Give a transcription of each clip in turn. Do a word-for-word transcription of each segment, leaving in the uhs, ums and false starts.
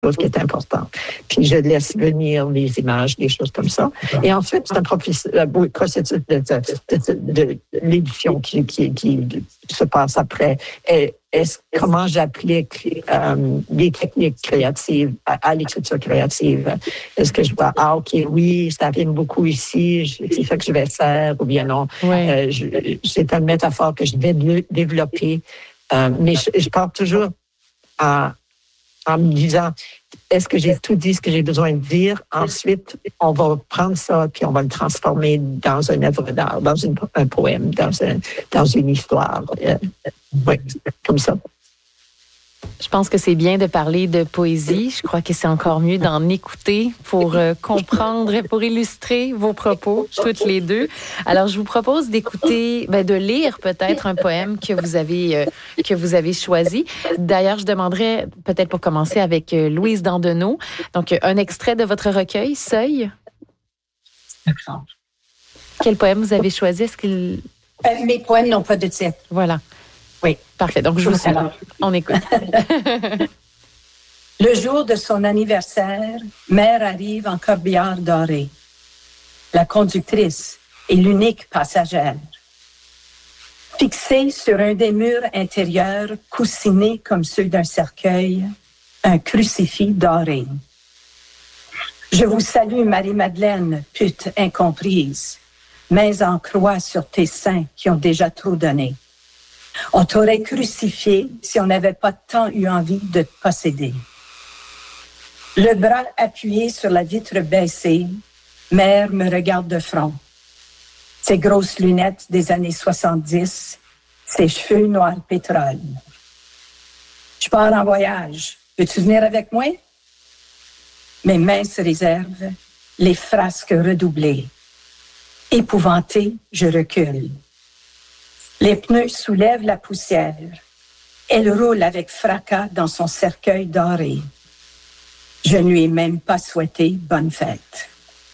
chose qui est important. Puis je laisse venir les images, des choses comme ça. Et ensuite, c'est un processus de, de, de, de, de l'édition qui, qui, qui se passe après. Et, est-ce, comment j'applique euh, les techniques créatives à, à l'écriture créative? Est-ce que je vois, ah, OK, oui, ça rime beaucoup ici, c'est ça que je vais faire, ou bien non. Ouais. Euh, je, c'est une métaphore que je vais développer. Euh, mais je, je pars toujours à en me disant, est-ce que j'ai tout dit ce que j'ai besoin de dire? Ensuite, on va prendre ça puis on va le transformer dans une œuvre d'art, dans une, un poème, dans, un, dans une histoire. Euh, oui, comme ça. Je pense que c'est bien de parler de poésie. Je crois que c'est encore mieux d'en écouter pour euh, comprendre et pour illustrer vos propos, toutes les deux. Alors, je vous propose d'écouter, ben, de lire peut-être un poème que vous avez euh, que vous avez choisi. D'ailleurs, je demanderais peut-être pour commencer avec euh, Louise Dandonneau. Donc, un extrait de votre recueil, Seuil. Quel poème vous avez choisi? Est-ce qu'il... Euh, mes poèmes n'ont pas de titre. Voilà. Oui. Parfait. Donc, je vous suis. On écoute. Le jour de son anniversaire, Mère arrive en corbillard doré. La conductrice est l'unique passagère. Fixée sur un des murs intérieurs, coussiné comme ceux d'un cercueil, un crucifix doré. Je vous salue, Marie-Madeleine, pute incomprise, mains en croix sur tes seins qui ont déjà trop donné. On t'aurait crucifié si on n'avait pas tant eu envie de te posséder. Le bras appuyé sur la vitre baissée, Mère me regarde de front. Ses grosses lunettes des années soixante-dix, ses cheveux noirs pétrole. Je pars en voyage. Veux-tu venir avec moi? Mes mains se réservent, les frasques redoublées. Épouvantée, je recule. Les pneus soulèvent la poussière. Elle roule avec fracas dans son cercueil doré. Je ne lui ai même pas souhaité bonne fête.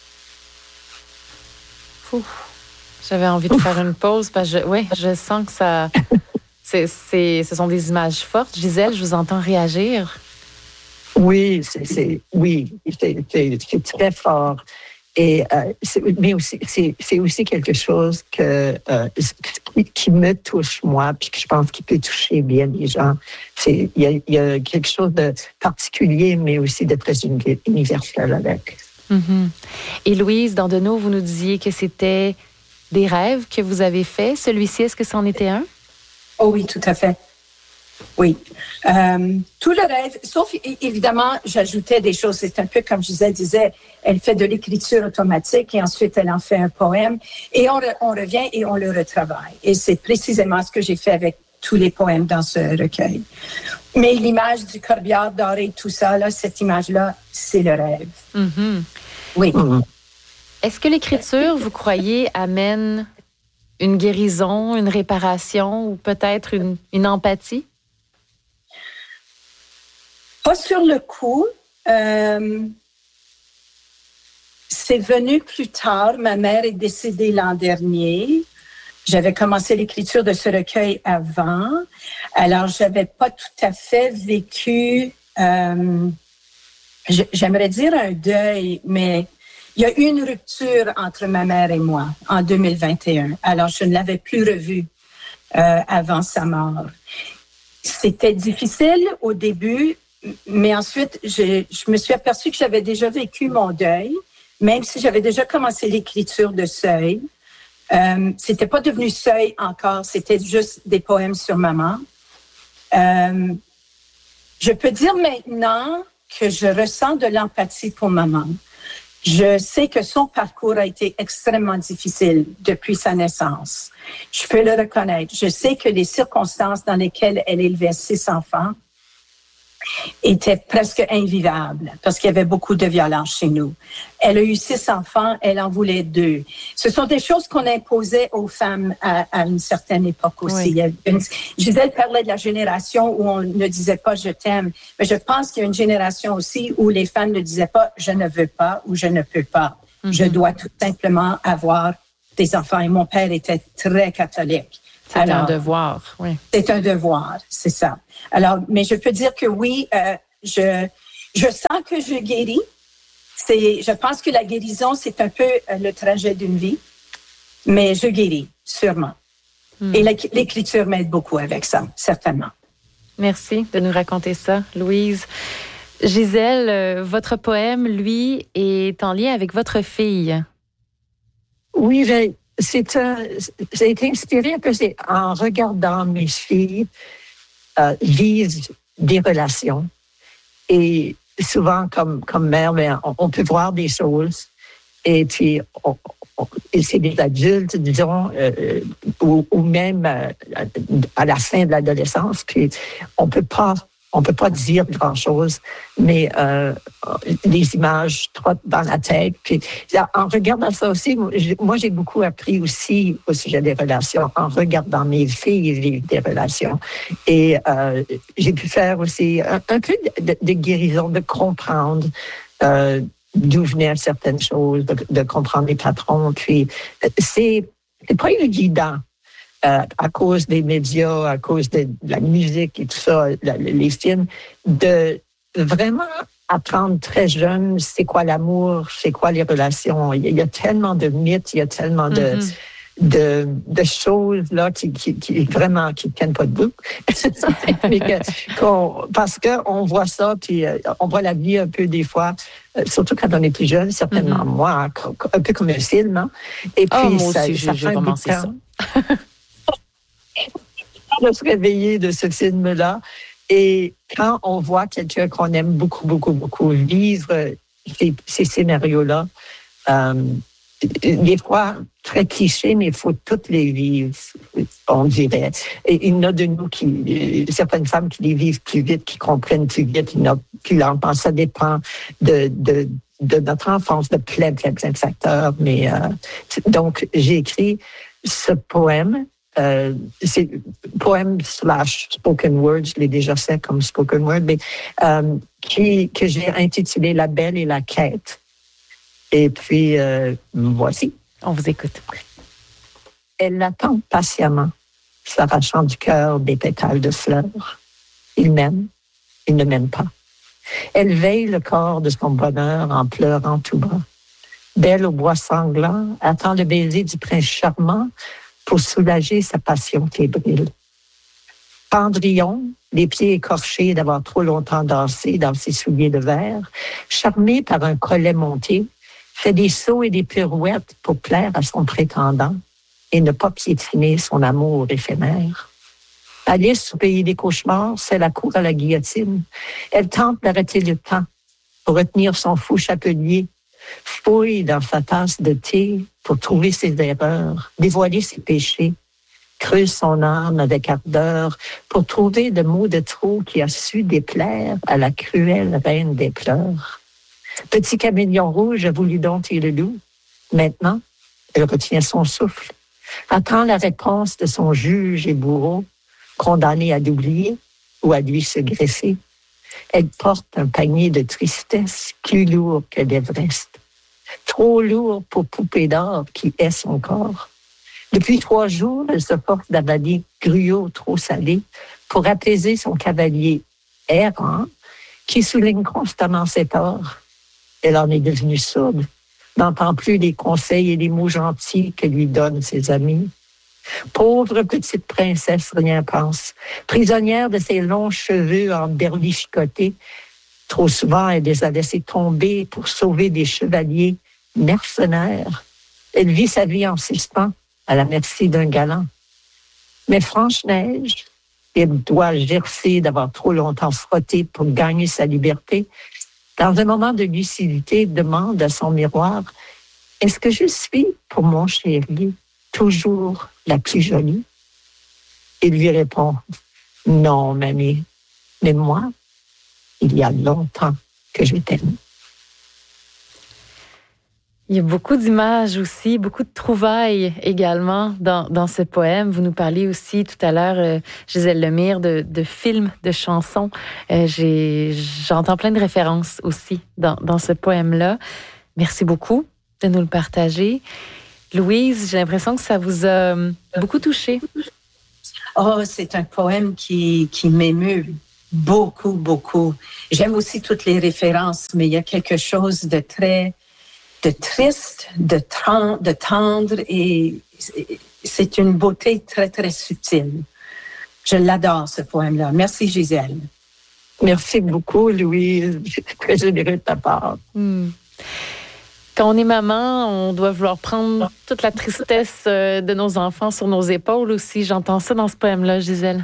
Ouh. J'avais envie de Ouf. faire une pause parce que je, ouais, je sens que ça, c'est, c'est, ce sont des images fortes. Gisèle, je vous entends réagir. Oui, c'est, c'est oui, c'est, c'est, c'est très fort. Et, euh, c'est, mais aussi, c'est, c'est aussi quelque chose que, euh, qui, qui me touche, moi, puis que je pense qu'il peut toucher bien les gens. C'est, il y a, il y a quelque chose de particulier, mais aussi de très universel avec. Mm-hmm. Et Louise Dandonneau, vous nous disiez que c'était des rêves que vous avez faits. Celui-ci, est-ce que c'en était un? Oh oui, tout à fait. Oui. Euh, tout le rêve, sauf évidemment, j'ajoutais des choses. C'est un peu comme Gisèle disait, elle fait de l'écriture automatique et ensuite elle en fait un poème. Et on, re, on revient et on le retravaille. Et c'est précisément ce que j'ai fait avec tous les poèmes dans ce recueil. Mais l'image du corbillard doré, tout ça, là, cette image-là, c'est le rêve. Mm-hmm. Oui. Mm-hmm. Est-ce que l'écriture, vous croyez, amène une guérison, une réparation ou peut-être une, une empathie? Pas sur le coup. Euh, c'est venu plus tard. Ma mère est décédée l'an dernier. J'avais commencé l'écriture de ce recueil avant. Alors, j'avais pas tout à fait vécu, euh, j'aimerais dire un deuil, mais il y a eu une rupture entre ma mère et moi en deux mille vingt et un. Alors, je ne l'avais plus revue euh, avant sa mort. C'était difficile au début, mais ensuite, je, je me suis aperçue que j'avais déjà vécu mon deuil, même si j'avais déjà commencé l'écriture de Seuil. Euh, c'était pas devenu Seuil encore, c'était juste des poèmes sur maman. Euh, je peux dire maintenant que je ressens de l'empathie pour maman. Je sais que son parcours a été extrêmement difficile depuis sa naissance. Je peux le reconnaître. Je sais que les circonstances dans lesquelles elle élevait six enfants était presque invivable parce qu'il y avait beaucoup de violence chez nous. Elle a eu six enfants, elle en voulait deux. Ce sont des choses qu'on imposait aux femmes à, à une certaine époque aussi. Oui. Il y a une, Gisèle parlait de la génération où on ne disait pas « je t'aime », mais je pense qu'il y a une génération aussi où les femmes ne disaient pas « je ne veux pas » ou « je ne peux pas mm-hmm. ». Je dois tout simplement avoir des enfants. Et mon père était très catholique. C'est Alors, un devoir, oui. C'est un devoir, c'est ça. Alors, mais je peux dire que oui, euh, je, Je sens que je guéris. C'est, je pense que la guérison, c'est un peu le trajet d'une vie, mais je guéris, sûrement. Mm. Et l'écriture m'aide beaucoup avec ça, certainement. Merci de nous raconter ça, Louise. Gisèle, votre poème, lui, est en lien avec votre fille. Oui, j'ai, c'est un, j'ai été inspirée un peu c'est en regardant mes filles euh, vivre des relations. Et souvent, comme, comme mère, ben, on, on peut voir des choses. Et puis, on, on, et c'est des adultes, disons, euh, ou, ou même euh, à la fin de l'adolescence. Puis, on peut pas, on peut pas dire grand-chose, mais euh, les images trottent dans la tête. Puis, en regardant ça aussi, moi, j'ai beaucoup appris aussi au sujet des relations, en regardant mes filles vivre des relations. Et euh, j'ai pu faire aussi un, un peu de, de guérison, de comprendre euh, d'où venaient certaines choses, de, de comprendre les patrons. Puis, c'est, c'est pas évident. Euh, à cause des médias, à cause de, de la musique et tout ça, la, les films, de vraiment apprendre très jeune c'est quoi l'amour, c'est quoi les relations. Il y a, il y a tellement de mythes, il y a tellement de, mm-hmm. de, de choses là qui, qui, qui vraiment qui tiennent pas debout. Mais que, qu'on, parce qu'on voit ça, puis euh, on voit la vie un peu des fois, euh, surtout quand on est plus jeune, certainement mm-hmm. moi, un peu comme un film. Hein? Et puis, oh, moi ça, aussi, ça j'ai, fait j'ai un bout de commencé ça. De se réveiller de ce film-là. Et quand on voit quelqu'un qu'on aime beaucoup, beaucoup, beaucoup vivre ces, ces scénarios-là, euh, des fois très clichés, mais il faut toutes les vivre, on dirait. Et il y en a de nous qui, certaines femmes qui les vivent plus vite, qui comprennent plus vite, il y en a plus lentement. Ça dépend de, de, de notre enfance, de plein, plein, plein de facteurs. Mais euh, donc, j'ai écrit ce poème. Euh, c'est poème slash spoken word, je l'ai déjà fait comme spoken word, mais euh, qui, que j'ai intitulé La Belle et la Quête. Et puis, euh, voici. On vous écoute. Elle l'attend patiemment, s'arrachant du cœur des pétales de fleurs. Il m'aime, il ne m'aime pas. Elle veille le corps de son bonheur en pleurant tout bas. Belle au bois sanglant, attend le baiser du prince charmant pour soulager sa passion fébrile. Pendrillon, les pieds écorchés d'avoir trop longtemps dansé dans ses souliers de verre, charmé par un collet monté, fait des sauts et des pirouettes pour plaire à son prétendant et ne pas piétiner son amour éphémère. Alice, au pays des cauchemars, c'est la cour à la guillotine. Elle tente d'arrêter le temps pour retenir son fou chapelier, fouille dans sa tasse de thé pour trouver ses erreurs, dévoiler ses péchés, creuse son âme avec ardeur pour trouver le mot de trop qui a su déplaire à la cruelle reine des pleurs. Petit caméléon rouge a voulu dompter le loup. Maintenant, elle retient son souffle, attend la réponse de son juge et bourreau, condamné à l'oublier ou à lui se greffer. Elle porte un panier de tristesse plus lourd que l'Everest. Trop lourd pour poupée d'or qui hait son corps. Depuis trois jours, elle se force d'avaler gruau trop salé pour apaiser son cavalier errant qui souligne constamment ses torts. Elle en est devenue sourde, n'entend plus les conseils et les mots gentils que lui donnent ses amis. Pauvre petite princesse, rien pense, prisonnière de ses longs cheveux en berlichicotés. Trop souvent, elle les a laissés tomber pour sauver des chevaliers mercenaires. Elle vit sa vie en suspens, à la merci d'un galant. Mais Franche-Neige, elle doit gercer d'avoir trop longtemps frotté pour gagner sa liberté. Dans un moment de lucidité, demande à son miroir, « Est-ce que je suis, pour mon chéri, toujours la plus jolie? » Il lui répond, « Non, mamie, mais moi, il y a longtemps que je t'aime. » Il y a beaucoup d'images aussi, beaucoup de trouvailles également dans, dans ce poème. Vous nous parliez aussi tout à l'heure, euh, Gisèle Lemire, de, de films, de chansons. Euh, j'ai, j'entends plein de références aussi dans, dans ce poème-là. Merci beaucoup de nous le partager. Louise, j'ai l'impression que ça vous a beaucoup touché. Oh, c'est un poème qui, qui m'émeut Beaucoup, beaucoup. J'aime aussi toutes les références, mais il y a quelque chose de très, de triste, de, tra- de tendre et c'est une beauté très, très subtile. Je l'adore, ce poème-là. Merci, Gisèle. Merci beaucoup, Louise. C'est très généreux de ta part. Hmm. Quand on est maman, on doit vouloir prendre toute la tristesse de nos enfants sur nos épaules aussi. J'entends ça dans ce poème-là, Gisèle.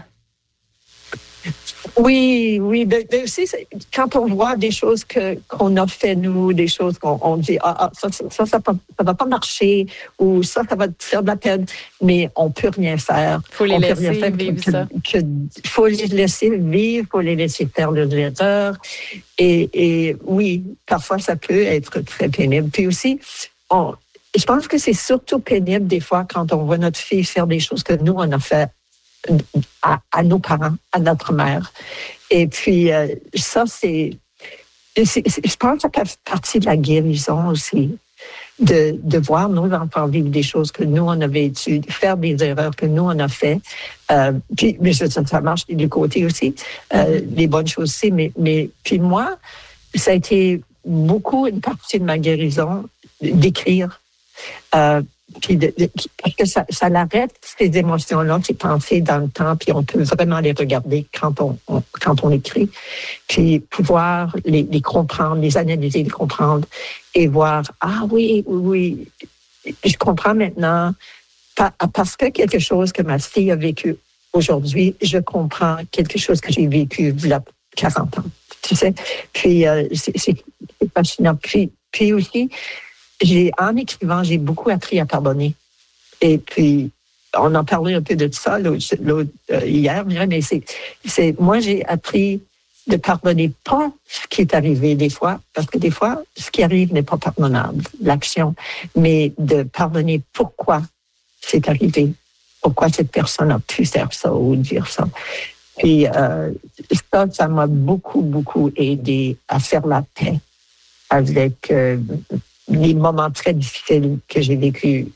Oui, oui. Mais, mais aussi, quand on voit des choses que, qu'on a fait, nous, des choses qu'on on dit, ah, ah ça, ça, ça, ça, ça va pas marcher, ou ça, ça va te faire de la peine, mais on peut rien faire. Il faut les on laisser peut rien faire vivre que, ça. Il faut les laisser vivre, il faut les laisser faire leurs erreurs. Et, et oui, parfois, ça peut être très pénible. Puis aussi, on, je pense que c'est surtout pénible des fois quand on voit notre fille faire des choses que nous, on a fait À, à nos parents, à notre mère. Et puis, euh, ça, c'est, c'est, c'est... Je pense que ça fait partie de la guérison aussi, de, de voir nos enfants vivre des choses que nous, on a vécues, faire des erreurs que nous, on a fait. Euh, puis, mais ça, ça marche du côté aussi, euh, les bonnes choses aussi. Mais, mais puis moi, ça a été beaucoup une partie de ma guérison d'écrire. Euh, Puis de, de, parce que ça, ça l'arrête, ces émotions-là, ces pensées dans le temps, puis on peut vraiment les regarder quand on, on, quand on écrit, puis pouvoir les, les comprendre, les analyser, les comprendre, et voir, ah oui, oui, oui, je comprends maintenant, parce que quelque chose que ma fille a vécu aujourd'hui, je comprends quelque chose que j'ai vécu il y a quarante ans, tu sais. Puis euh, c'est, c'est fascinant. Puis, puis aussi, J'ai, en écrivant, j'ai beaucoup appris à pardonner. Et puis, on en parlait un peu de ça l'autre, l'autre, euh, hier, mais c'est, c'est, moi, j'ai appris de pardonner pas ce qui est arrivé des fois, parce que des fois, ce qui arrive n'est pas pardonnable, l'action, mais de pardonner pourquoi c'est arrivé, pourquoi cette personne a pu faire ça ou dire ça. Puis, euh, ça, ça m'a beaucoup, beaucoup aidé à faire la paix avec... Euh, les moments très difficiles que j'ai vécu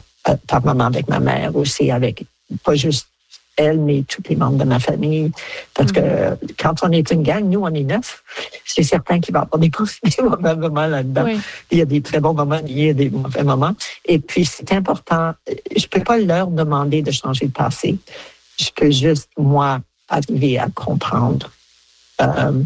par moment avec ma mère aussi, avec pas juste elle, mais tous les membres de ma famille. Parce mm-hmm. que quand on est une gang, nous, on est neuf, c'est certain qu'il va y avoir des, des mauvais moments là-dedans. Oui. Il y a des très bons moments, il y a des mauvais moments. Et puis, c'est important. Je peux pas leur demander de changer le passé. Je peux juste, moi, arriver à comprendre, euh,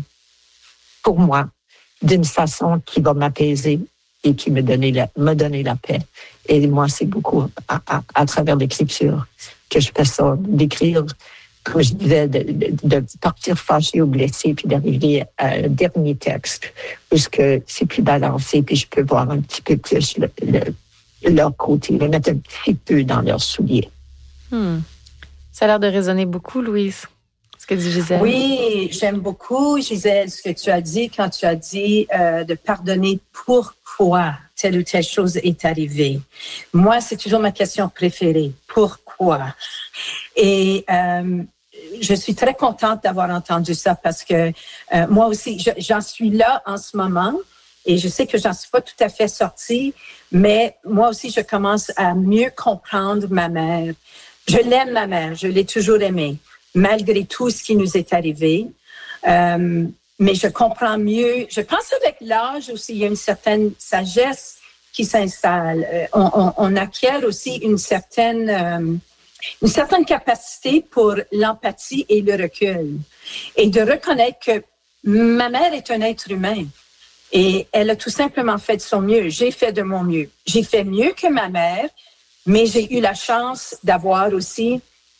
pour moi, d'une façon qui va m'apaiser et qui me donnait la, me donnait la paix. Et moi, c'est beaucoup à, à, à travers l'écriture que je fais ça, d'écrire, comme je disais, de, de, de partir fâché ou blessé, puis d'arriver à un dernier texte, puisque c'est plus balancé, puis je peux voir un petit peu plus le, le, leur côté, le mettre un petit peu dans leurs souliers. Hmm. Ça a l'air de résonner beaucoup, Louise, ce que dit Gisèle. Oui, j'aime beaucoup, Gisèle, ce que tu as dit quand tu as dit euh, de pardonner pourquoi telle ou telle chose est arrivée. Moi, c'est toujours ma question préférée. Pourquoi? Et euh, je suis très contente d'avoir entendu ça parce que euh, moi aussi, je, j'en suis là en ce moment et je sais que j'en suis pas tout à fait sortie, mais moi aussi, je commence à mieux comprendre ma mère. Je l'aime, ma mère, je l'ai toujours aimée, malgré tout ce qui nous est arrivé. Euh, mais je comprends mieux. Je pense avec l'âge aussi, il y a une certaine sagesse qui s'installe. Euh, on, on, on acquiert aussi une certaine, euh, une certaine capacité pour l'empathie et le recul. Et de reconnaître que ma mère est un être humain. Et elle a tout simplement fait de son mieux. J'ai fait de mon mieux. J'ai fait mieux que ma mère, mais j'ai eu la chance d'avoir aussi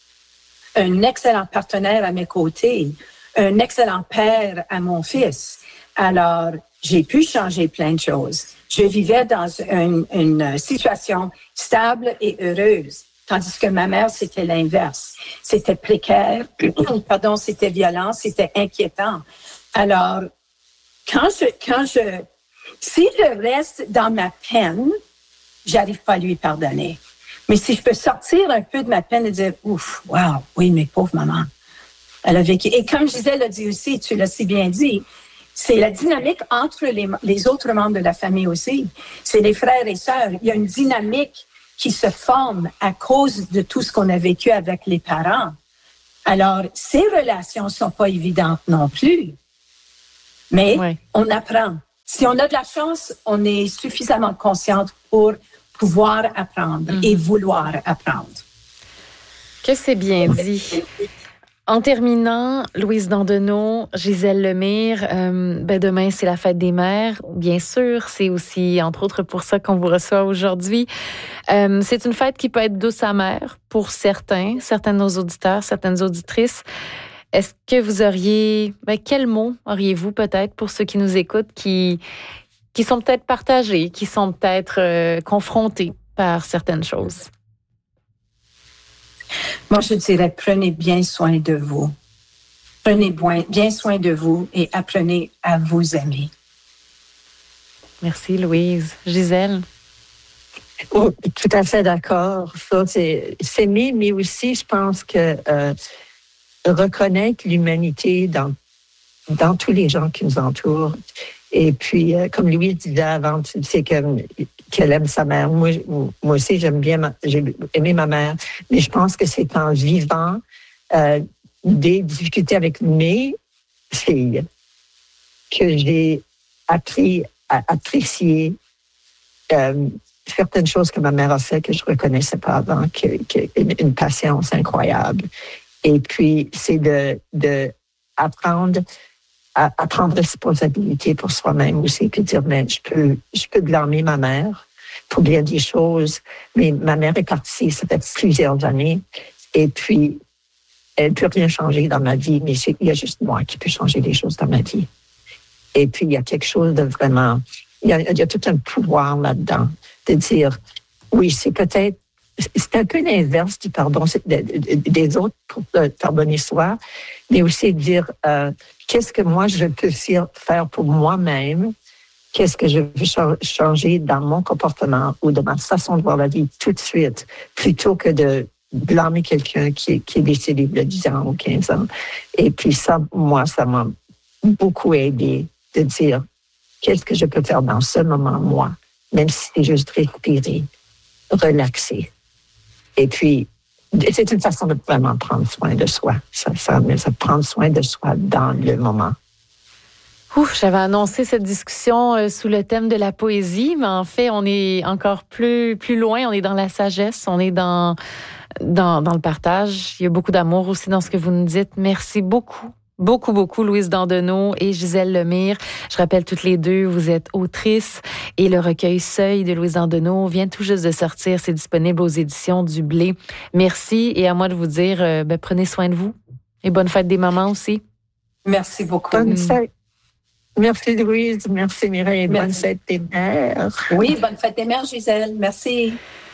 un excellent partenaire à mes côtés, un excellent père à mon fils. Alors, j'ai pu changer plein de choses. Je vivais dans une, une situation stable et heureuse, tandis que ma mère, c'était l'inverse. C'était précaire, pardon, c'était violent, c'était inquiétant. Alors, quand je, quand je, si je reste dans ma peine, j'arrive pas à lui pardonner. Mais si je peux sortir un peu de ma peine et dire, ouf, wow, oui, mais pauvre maman, elle a vécu. Et comme Gisèle l'a dit aussi, tu l'as si bien dit, c'est la dynamique entre les, les autres membres de la famille aussi. C'est les frères et sœurs. Il y a une dynamique qui se forme à cause de tout ce qu'on a vécu avec les parents. Alors, ces relations sont pas évidentes non plus, mais ouais. on apprend. Si on a de la chance, on est suffisamment consciente pour pouvoir apprendre mm-hmm. et vouloir apprendre. Que c'est bien dit. En terminant, Louise Dandonneau, Gisèle Lemire, euh, ben demain, c'est la fête des mères. Bien sûr, c'est aussi, entre autres, pour ça qu'on vous reçoit aujourd'hui. Euh, c'est une fête qui peut être douce amère pour certains, certains de nos auditeurs, certaines auditrices. Est-ce que vous auriez, ben, quel mot auriez-vous peut-être pour ceux qui nous écoutent, qui, qui sont peut-être partagés, qui sont peut-être euh, confrontés par certaines choses? Moi, je dirais, prenez bien soin de vous. Prenez bien soin de vous et apprenez à vous aimer. Merci, Louise. Gisèle? Oh, tout à fait d'accord. Ça, c'est s'aimer, mais aussi, je pense que euh, reconnaître l'humanité dans, dans tous les gens qui nous entourent. Et puis, euh, comme Louise disait avant, c'est que qu'elle aime sa mère. Moi, moi aussi, j'aime bien, ma, j'ai aimé ma mère, mais je pense que c'est en vivant euh, des difficultés avec mes filles que j'ai appris à apprécier euh, certaines choses que ma mère a fait que je reconnaissais pas avant, que, que une patience incroyable. Et puis, c'est de, de apprendre à, à prendre responsabilité pour soi-même aussi, puis dire, mais je peux, je peux blâmer ma mère pour bien des choses, mais ma mère est partie, ça fait plusieurs années, et puis, elle ne peut rien changer dans ma vie, mais c'est, il y a juste moi qui peux changer les choses dans ma vie. Et puis, il y a quelque chose de vraiment, il y a, il y a tout un pouvoir là-dedans, de dire, oui, c'est peut-être, c'est un peu l'inverse du pardon des autres pour pardonner soi, mais aussi de dire euh, qu'est-ce que moi je peux faire pour moi-même, qu'est-ce que je veux changer dans mon comportement ou dans ma façon de voir la vie tout de suite, plutôt que de blâmer quelqu'un qui, qui est décédé il y a dix ans ou quinze ans. Et puis ça, moi, ça m'a beaucoup aidé de dire qu'est-ce que je peux faire dans ce moment, moi, même si c'est juste respirer, relaxer. Et puis, c'est une façon de vraiment prendre soin de soi. Ça, ça, ça prendre soin de soi dans le moment. Ouf, j'avais annoncé cette discussion euh, sous le thème de la poésie, mais en fait, on est encore plus plus loin. On est dans la sagesse, on est dans dans, dans le partage. Il y a beaucoup d'amour aussi dans ce que vous nous dites. Merci beaucoup. Beaucoup, beaucoup, Louise Dandonneau et Gisèle Lemire. Je rappelle toutes les deux, vous êtes autrices et le recueil Seuil de Louise Dandonneau vient tout juste de sortir. C'est disponible aux éditions du Blé. Merci et à moi de vous dire, euh, ben, prenez soin de vous et bonne fête des mamans aussi. Merci beaucoup. Bonne fête. Merci Louise, merci Mireille, bonne fête des mères. Oui, bonne fête des mères Gisèle, merci.